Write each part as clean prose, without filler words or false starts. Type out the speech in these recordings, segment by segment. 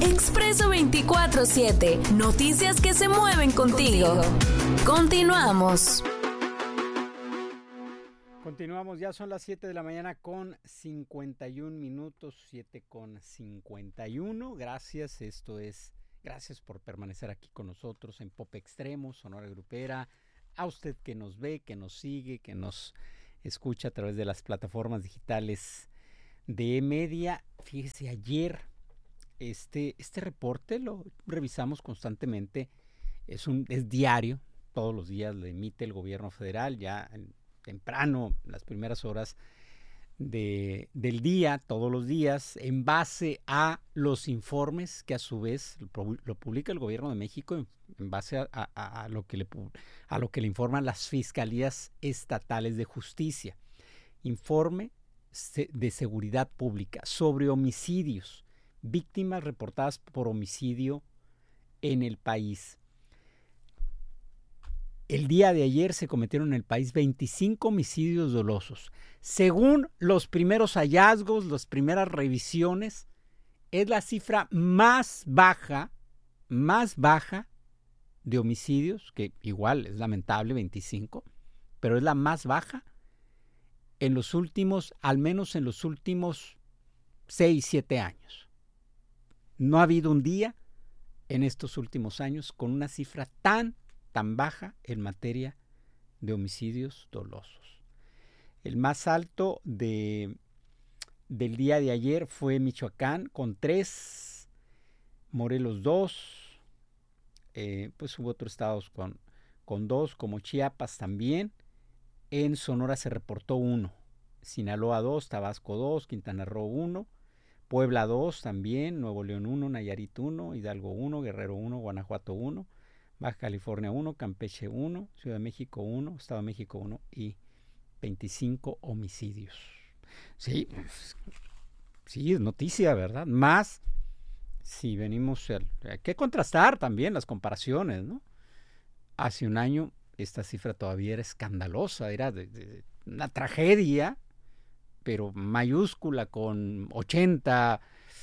Expreso 24/7. Noticias que se mueven contigo. Continuamos. Continuamos, ya son las 7 de la mañana con 51 minutos, 7 con 51. Gracias, gracias por permanecer aquí con nosotros en Pop Extremo, Sonora Grupera. A usted que nos ve, que nos sigue, que nos escucha a través de las plataformas digitales de Media. Fíjese, ayer este reporte lo revisamos constantemente, es diario, todos los días lo emite el gobierno federal, ya temprano, las primeras horas del día, todos los días, en base a los informes que a su vez lo publica el gobierno de México en base a lo que le informan las fiscalías estatales de justicia. Informe de seguridad pública sobre homicidios, víctimas reportadas por homicidio en el país. El día de ayer se cometieron en el país 25 homicidios dolosos. Según los primeros hallazgos, las primeras revisiones, es la cifra más baja de homicidios, que igual es lamentable, 25, pero es la más baja al menos en los últimos 6, 7 años. No ha habido un día en estos últimos años con una cifra tan baja en materia de homicidios dolosos. El más alto del día de ayer fue Michoacán con 3, Morelos 2, pues hubo otros estados con 2, como Chiapas también. En Sonora se reportó 1, Sinaloa 2, Tabasco 2, Quintana Roo 1, Puebla 2 también, Nuevo León 1, Nayarit 1, Hidalgo 1, Guerrero 1, Guanajuato 1, Baja California 1, Campeche 1, Ciudad de México 1, Estado de México 1 y 25 homicidios. Sí, es noticia, ¿verdad? Más si venimos, hay que contrastar también las comparaciones, ¿no? Hace un año esta cifra todavía era escandalosa, era de una tragedia, pero mayúscula, con 80,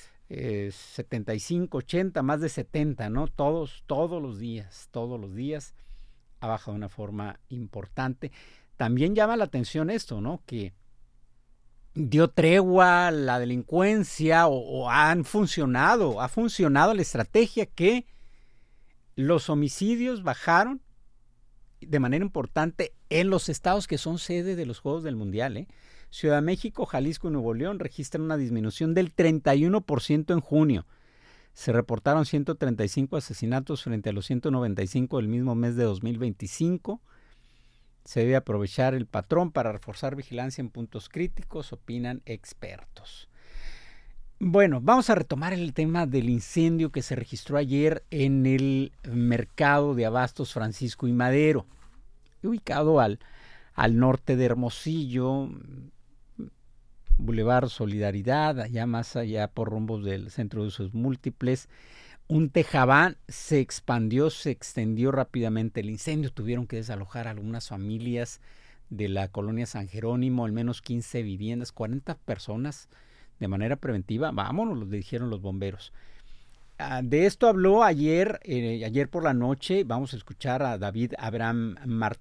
75, 80, más de 70, ¿no? Todos los días ha bajado de una forma importante. También llama la atención esto, ¿no? Que dio tregua a la delincuencia o ha funcionado la estrategia que los homicidios bajaron de manera importante en los estados que son sede de los Juegos del Mundial, ¿eh? Ciudad de México, Jalisco y Nuevo León registran una disminución del 31% en junio. Se reportaron 135 asesinatos frente a los 195 del mismo mes de 2025. Se debe aprovechar el patrón para reforzar vigilancia en puntos críticos, opinan expertos. Bueno, vamos a retomar el tema del incendio que se registró ayer en el mercado de abastos Francisco y Madero, ubicado al norte de Hermosillo, Boulevard Solidaridad, allá más allá por rumbos del Centro de Usos Múltiples. Un tejabán se extendió rápidamente el incendio. Tuvieron que desalojar a algunas familias de la colonia San Jerónimo, al menos 15 viviendas, 40 personas de manera preventiva. Vámonos, lo dijeron los bomberos. De esto habló ayer por la noche. Vamos a escuchar a David Abraham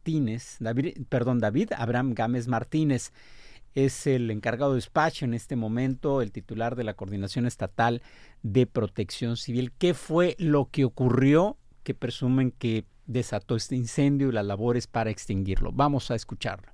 Gámez Martínez. Es el encargado de despacho en este momento, el titular de la Coordinación Estatal de Protección Civil. ¿Qué fue lo que ocurrió que presumen que desató este incendio y las labores para extinguirlo? Vamos a escucharlo.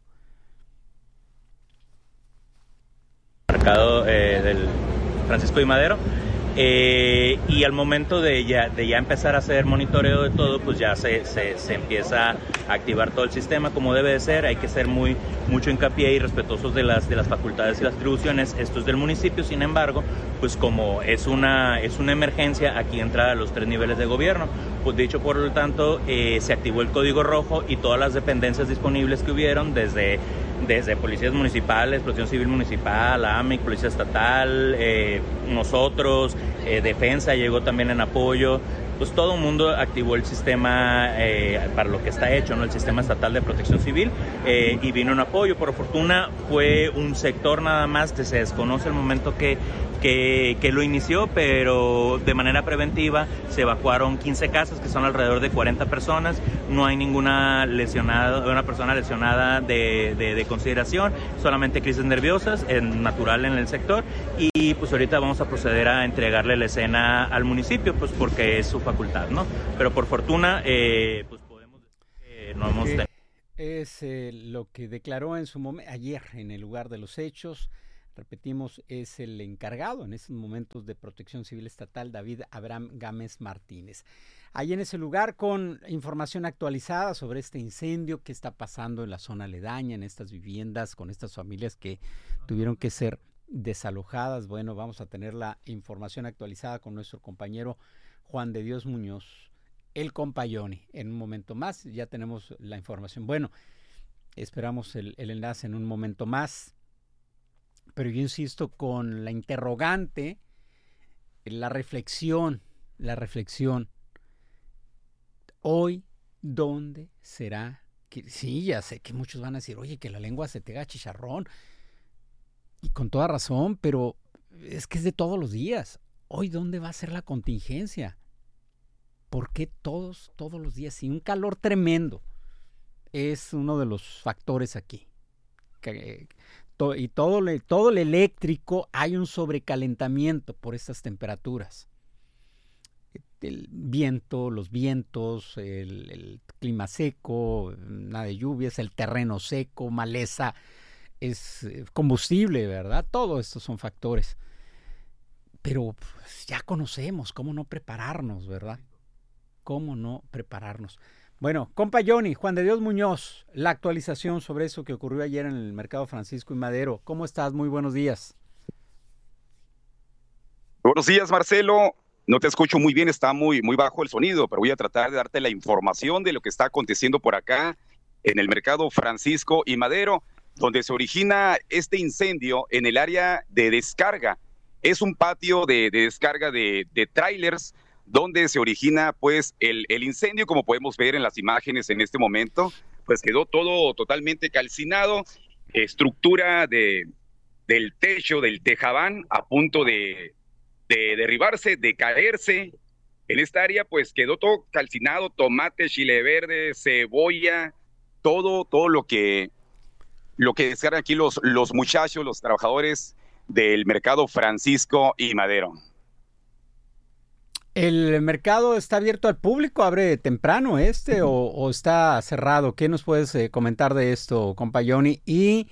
Mercado del Francisco y Madero. Y al momento de ya empezar a hacer monitoreo de todo, pues ya se empieza a activar todo el sistema como debe de ser. Hay que ser mucho hincapié y respetuosos de las facultades y las atribuciones. Esto es del municipio, sin embargo, pues como es una emergencia, aquí entra los 3 niveles de gobierno. Pues dicho por lo tanto, se activó el código rojo y todas las dependencias disponibles que hubieron, desde policías municipales, Protección Civil Municipal, AMIC, Policía Estatal, nosotros, Defensa llegó también en apoyo. Pues todo el mundo activó el sistema para lo que está hecho, ¿no? El sistema estatal de protección civil, y vino en apoyo. Por fortuna fue un sector nada más, que se desconoce el momento que que lo inició, pero de manera preventiva se evacuaron 15 casas, que son alrededor de 40 personas. No hay ninguna persona lesionada de consideración, solamente crisis nerviosas, natural en el sector, y pues ahorita vamos a proceder a entregarle la escena al municipio, pues porque es su facultad, ¿no? Pero por fortuna, pues podemos decir que no hemos tenido. Es lo que declaró en su momento, ayer, en el lugar de los hechos. Repetimos, es el encargado en estos momentos de Protección Civil Estatal, David Abraham Gámez Martínez. Ahí en ese lugar, con información actualizada sobre este incendio que está pasando en la zona aledaña, en estas viviendas, con estas familias que tuvieron que ser desalojadas. Bueno, vamos a tener la información actualizada con nuestro compañero Juan de Dios Muñoz, el compayoni, en un momento más. Ya tenemos la información. Bueno, esperamos el enlace en un momento más. Pero yo insisto con la interrogante, la reflexión. Hoy, ¿dónde será? Sí, ya sé que muchos van a decir, oye, que la lengua se te haga chicharrón. Y con toda razón, pero es que es de todos los días. Hoy, ¿dónde va a ser la contingencia? ¿Por qué todos los días? Y un calor tremendo es uno de los factores aquí. Y todo el eléctrico, hay un sobrecalentamiento por estas temperaturas. El viento, los vientos, el clima seco, nada de lluvias, el terreno seco, maleza, es combustible, ¿verdad? Todo estos son factores. Pero pues, ya conocemos cómo no prepararnos, ¿verdad? ¿Cómo no prepararnos? Bueno, compayoni, Juan de Dios Muñoz, la actualización sobre eso que ocurrió ayer en el mercado Francisco y Madero. ¿Cómo estás? Muy buenos días. Buenos días, Marcelo. No te escucho muy bien, está muy bajo el sonido, pero voy a tratar de darte la información de lo que está aconteciendo por acá en el mercado Francisco y Madero, donde se origina este incendio en el área de descarga. Es un patio de descarga de trailers, donde se origina pues el incendio, como podemos ver en las imágenes en este momento, pues quedó todo totalmente calcinado, estructura del techo, del tejabán, a punto de derribarse, de caerse. En esta área pues quedó todo calcinado, tomate, chile verde, cebolla, todo lo que descargan aquí los muchachos, los trabajadores del mercado Francisco y Madero. ¿El mercado está abierto al público? ¿Abre temprano o está cerrado? ¿Qué nos puedes comentar de esto, compayoni? Y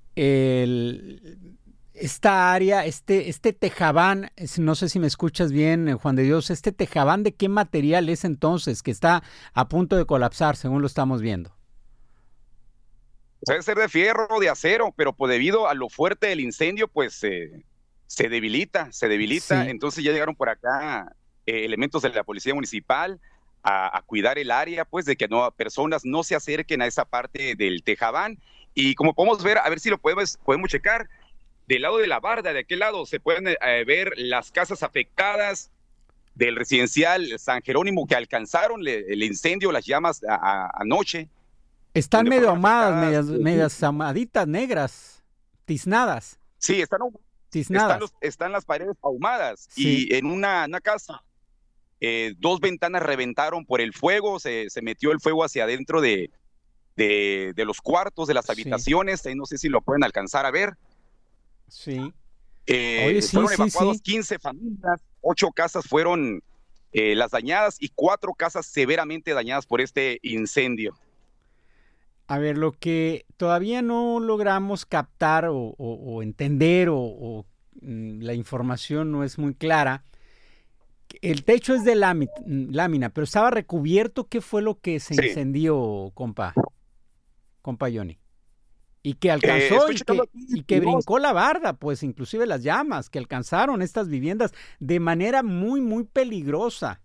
esta área, este tejabán, no sé si me escuchas bien, Juan de Dios, ¿este tejabán de qué material es entonces que está a punto de colapsar, según lo estamos viendo? Debe ser de fierro, de acero, pero pues debido a lo fuerte del incendio, pues se debilita. Sí. Entonces ya llegaron por acá elementos de la policía municipal a cuidar el área, pues de que personas no se acerquen a esa parte del tejabán. Y como podemos ver, a ver si lo podemos checar, del lado de la barda, de aquel lado, se pueden ver las casas afectadas del residencial San Jerónimo que alcanzaron el incendio, las llamas anoche. Están medio ahumadas, medias ahumaditas, negras, tiznadas. Sí, tiznadas. Están las paredes ahumadas. Sí. Y en una casa, 2 ventanas reventaron por el fuego, se metió el fuego hacia adentro de los cuartos, de las habitaciones. Sí. No sé si lo pueden alcanzar a ver. Sí. Fueron evacuados 15 familias, 8 casas fueron las dañadas y 4 casas severamente dañadas por este incendio. A ver, lo que todavía no logramos captar o entender la información no es muy clara. El techo es de lámina, pero estaba recubierto. ¿Qué fue lo que se incendió, compayoni? Y que alcanzó y que brincó la barda, pues inclusive las llamas que alcanzaron estas viviendas de manera muy, muy peligrosa.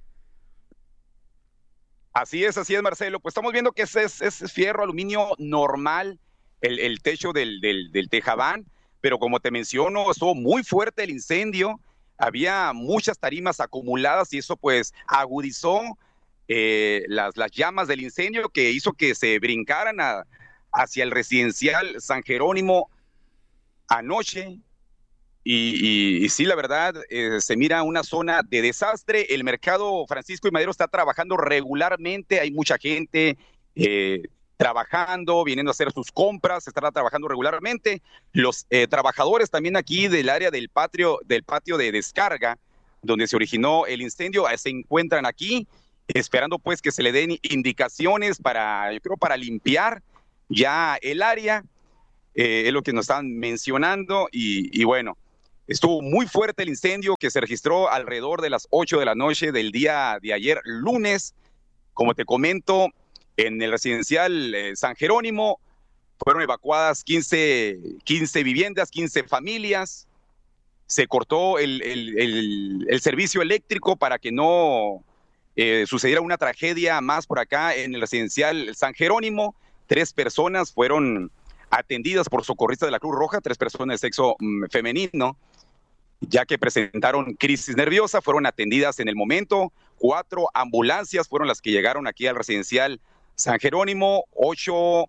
Así es, Marcelo. Pues estamos viendo que es fierro, aluminio normal, el techo del tejabán, pero como te menciono, estuvo muy fuerte el incendio, había muchas tarimas acumuladas y eso pues agudizó las llamas del incendio, que hizo que se brincaran hacia el residencial San Jerónimo anoche. y sí, la verdad, se mira una zona de desastre. El mercado Francisco y Madero está trabajando regularmente, hay mucha gente trabajando, viniendo a hacer sus compras, estará trabajando regularmente. Los trabajadores también aquí del área del patio de descarga, donde se originó el incendio, se encuentran aquí, esperando pues que se le den indicaciones yo creo, para limpiar ya el área. Es lo que nos están mencionando y bueno, estuvo muy fuerte el incendio que se registró alrededor de las 8 de la noche del día de ayer, lunes. Como te comento, en el residencial San Jerónimo fueron evacuadas 15 viviendas, 15 familias. Se cortó el servicio eléctrico para que no sucediera una tragedia más por acá en el residencial San Jerónimo. 3 personas fueron atendidas por socorristas de la Cruz Roja, 3 personas de sexo femenino, ya que presentaron crisis nerviosa, fueron atendidas en el momento. 4 ambulancias fueron las que llegaron aquí al residencial San Jerónimo, 8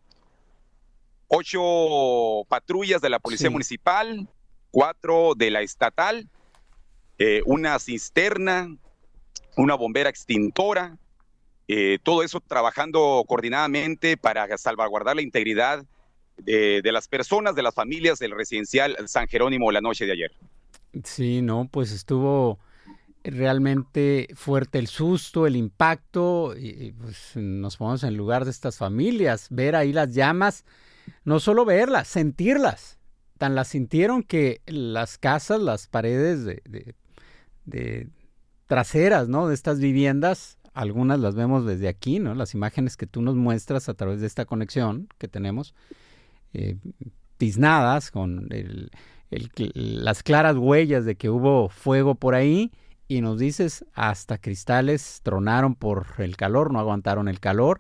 patrullas de la Policía Municipal, 4 de la estatal, una cisterna, una bombera extintora, todo eso trabajando coordinadamente para salvaguardar la integridad de las personas, de las familias del residencial San Jerónimo la noche de ayer. Sí, no, pues estuvo realmente fuerte el susto, el impacto, y pues nos ponemos en lugar de estas familias, ver ahí las llamas, no solo verlas, sentirlas. Tan las sintieron que las casas, las paredes de traseras, ¿no?, de estas viviendas, algunas las vemos desde aquí, ¿no?, las imágenes que tú nos muestras a través de esta conexión que tenemos, tiznadas con las claras huellas de que hubo fuego por ahí, y nos dices hasta cristales tronaron por el calor, no aguantaron el calor,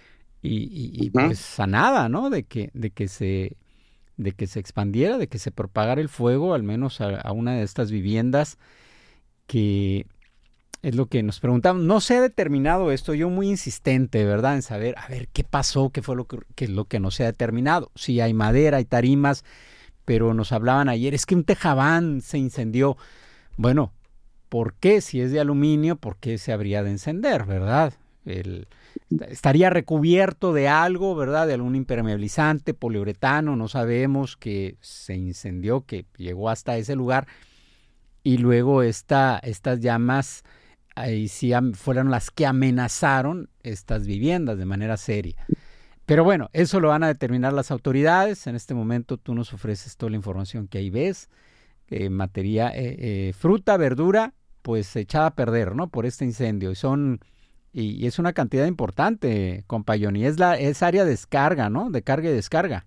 y pues a nada, ¿no?, de que se expandiera, de que se propagara el fuego, al menos a una de estas viviendas, que es lo que nos preguntamos. No se ha determinado esto, yo muy insistente, ¿verdad?, en saber, a ver, qué pasó, qué fue lo que no se ha determinado. Sí, hay madera, hay tarimas, pero nos hablaban ayer, es que un tejabán se incendió. Bueno, ¿por qué? Si es de aluminio, ¿por qué se habría de encender, verdad? Estaría recubierto de algo, ¿verdad?, de algún impermeabilizante, poliuretano, no sabemos, que se incendió, que llegó hasta ese lugar, y luego estas llamas ahí sí fueron las que amenazaron estas viviendas de manera seria. Pero bueno, eso lo van a determinar las autoridades. En este momento tú nos ofreces toda la información que ahí ves, materia, fruta, verdura, pues echada a perder, ¿no?, por este incendio. Y es una cantidad importante, compayón, y es área de descarga, ¿no?, de carga y descarga.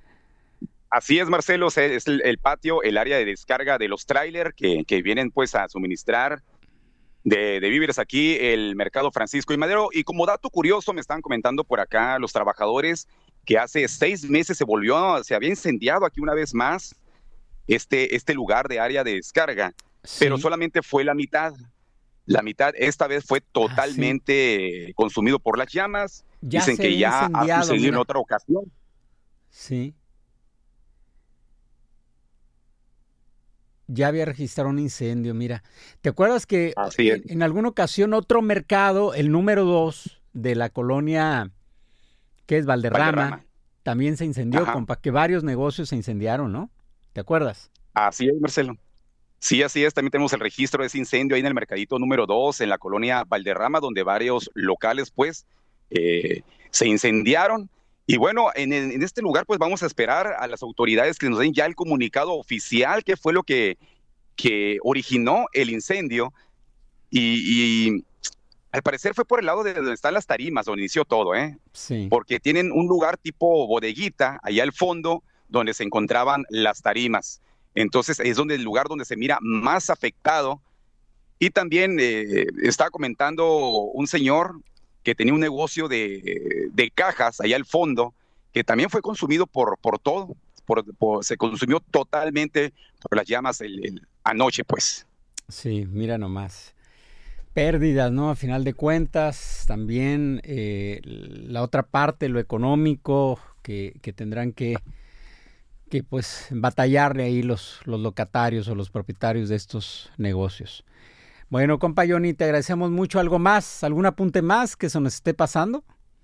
Así es, Marcelo, es el patio, el área de descarga de los tráiler que vienen pues a suministrar de víveres aquí el mercado Francisco y Madero. Y como dato curioso, me estaban comentando por acá los trabajadores que hace 6 meses se había incendiado aquí una vez más este lugar de área de descarga, pero solamente fue la mitad. La mitad esta vez fue totalmente consumido por las llamas. Dicen que ya ha sucedido en otra ocasión. Sí. Ya había registrado un incendio, mira. ¿Te acuerdas que en alguna ocasión otro mercado, el número 2 de la colonia, que es Valderrama, también se incendió, compa, que varios negocios se incendiaron, ¿no? ¿Te acuerdas? Así es, Marcelo. Sí, así es. También tenemos el registro de ese incendio ahí en el mercadito número 2, en la colonia Valderrama, donde varios locales, pues, se incendiaron. Y bueno, en este lugar, pues, vamos a esperar a las autoridades que nos den ya el comunicado oficial, qué fue lo que originó el incendio. Y al parecer fue por el lado de donde están las tarimas, donde inició todo, Sí. Porque tienen un lugar tipo bodeguita, allá al fondo, donde se encontraban las tarimas. Entonces es el lugar donde se mira más afectado. Y también estaba comentando un señor que tenía un negocio de cajas allá al fondo, que también fue consumido por todo, se consumió totalmente por las llamas anoche, pues. Sí, mira nomás. Pérdidas, ¿no? A final de cuentas, también la otra parte, lo económico, que tendrán que que pues batallarle ahí los locatarios o los propietarios de estos negocios. Bueno, compa Johnny, te agradecemos mucho. ¿Algo más? ¿Algún apunte más que se nos esté pasando?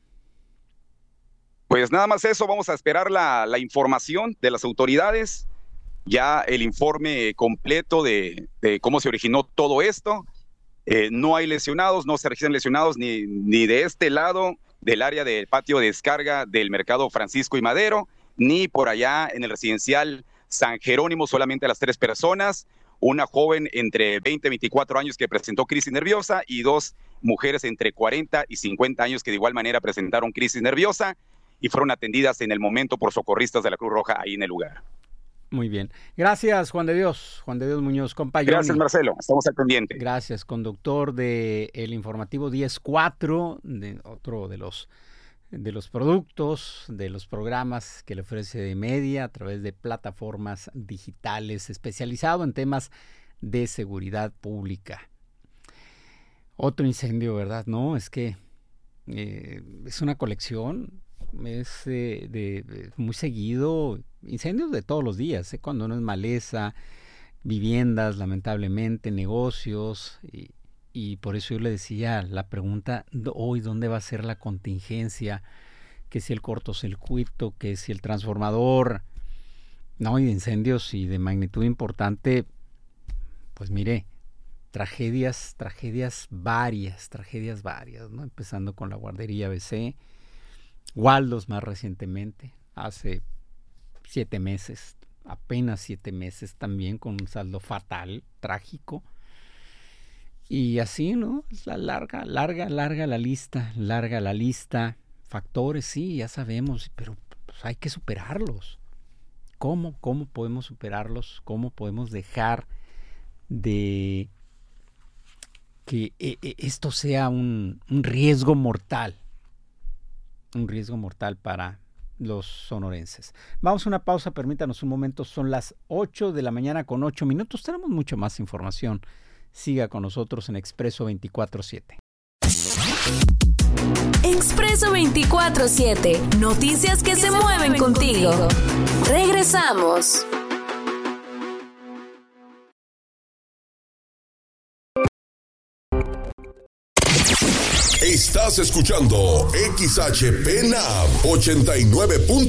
Pues nada más eso, vamos a esperar la información de las autoridades, ya el informe completo de cómo se originó todo esto. No hay lesionados, no se registran lesionados ni de este lado del área del patio de descarga del mercado Francisco y Madero, ni por allá en el residencial San Jerónimo, solamente las 3 personas, una joven entre 20 y 24 años que presentó crisis nerviosa y 2 mujeres entre 40 y 50 años que de igual manera presentaron crisis nerviosa y fueron atendidas en el momento por socorristas de la Cruz Roja ahí en el lugar. Muy bien. Gracias, Juan de Dios Muñoz, compa Johnny. Gracias, Marcelo. Estamos al pendiente. Gracias, conductor de el informativo 10-4, otro de los productos, de los programas que le ofrece Media a través de plataformas digitales, especializado en temas de seguridad pública. Otro incendio, ¿verdad? No, es que es una colección, es muy seguido, incendios de todos los días, cuando no es maleza, viviendas, lamentablemente, negocios, y por eso yo le decía la pregunta hoy, ¿dónde va a ser la contingencia? Que si el cortocircuito, que si el transformador, no, y de incendios y de magnitud importante, pues mire, tragedias varias, ¿no? Empezando con la guardería ABC, Waldos más recientemente, hace 7 meses, apenas 7 meses también, con un saldo fatal, trágico. Y así, ¿no? Es larga la lista. Factores, sí, ya sabemos, pero pues hay que superarlos. ¿Cómo podemos superarlos? ¿Cómo podemos dejar de que esto sea un riesgo mortal? Un riesgo mortal para los sonorenses. Vamos a una pausa, permítanos un momento, son las 8 de la mañana con 8 minutos, tenemos mucho más información. Siga con nosotros en Expreso 24/7. Expreso 24/7, noticias que se mueven contigo. Regresamos. Estás escuchando XHPNAM 89.